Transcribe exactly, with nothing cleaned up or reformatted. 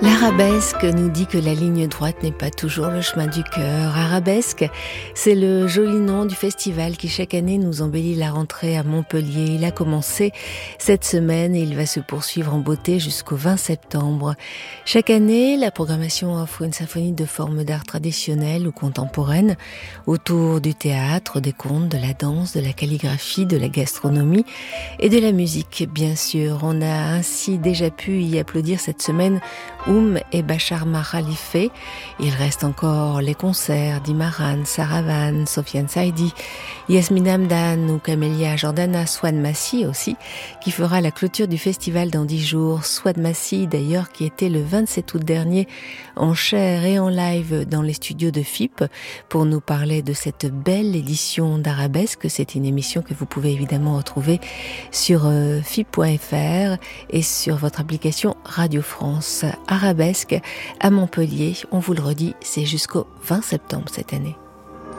L'arabesque nous dit que la ligne droite n'est pas toujours le chemin du cœur. Arabesque, c'est le joli nom du festival qui chaque année nous embellit la rentrée à Montpellier. Il a commencé cette semaine et il va se poursuivre en beauté jusqu'au vingt septembre. Chaque année, la programmation offre une symphonie de formes d'art traditionnelles ou contemporaines autour du théâtre, des contes, de la danse, de la calligraphie, de la gastronomie et de la musique, bien sûr. On a ainsi déjà pu y applaudir cette semaine Oum et Bachar Makhalife. Il reste encore les concerts d'Imaran, Saravan, Sofiane Saidi, Yasmine Hamdan ou Camélia Jordana, Souad Massi aussi, qui fera la clôture du festival dans dix jours. Souad Massi d'ailleurs qui était le vingt-sept août dernier en chair et en live dans les studios de F I P pour nous parler de cette belle édition d'Arabesque. C'est une émission que vous pouvez évidemment retrouver sur euh, F I P point F R et sur votre application Radio France. Arabesque à Montpellier, on vous le redit, c'est jusqu'au vingt septembre cette année.